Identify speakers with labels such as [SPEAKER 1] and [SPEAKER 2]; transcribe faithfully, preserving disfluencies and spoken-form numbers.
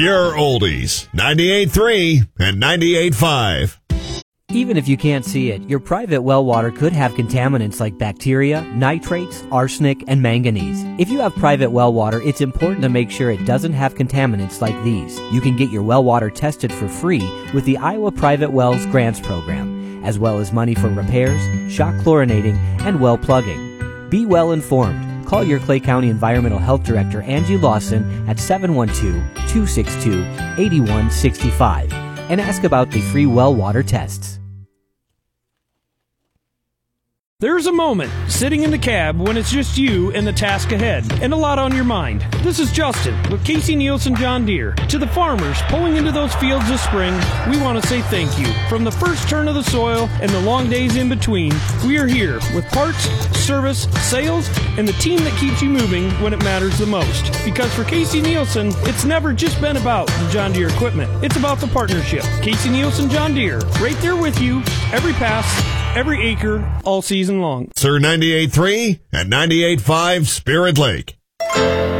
[SPEAKER 1] Pure Oldies, ninety-eight point three and ninety-eight point five.
[SPEAKER 2] Even if you can't see it, your private well water could have contaminants like bacteria, nitrates, arsenic, and manganese. If you have private well water, it's important to make sure it doesn't have contaminants like these. You can get your well water tested for free with the Iowa Private Wells Grants Program, as well as money for repairs, shock chlorinating, and well plugging. Be well informed. Call your Clay County Environmental Health Director, Angie Lawson, at seven one two, two six two, eight one six five and ask about the free well water tests.
[SPEAKER 3] There's a moment sitting in the cab when it's just you and the task ahead, and a lot on your mind. This is Justin with Casey Nielsen John Deere. To the farmers pulling into those fields this spring, we want to say thank you. From the first turn of the soil and the long days in between, we are here with parts, service, sales, and the team that keeps you moving when it matters the most. Because for Casey Nielsen, it's never just been about the John Deere equipment. It's about the partnership. Casey Nielsen John Deere, right there with you, every pass, every acre, all season long.
[SPEAKER 1] Sir ninety-eight point three and ninety-eight point five Spirit Lake.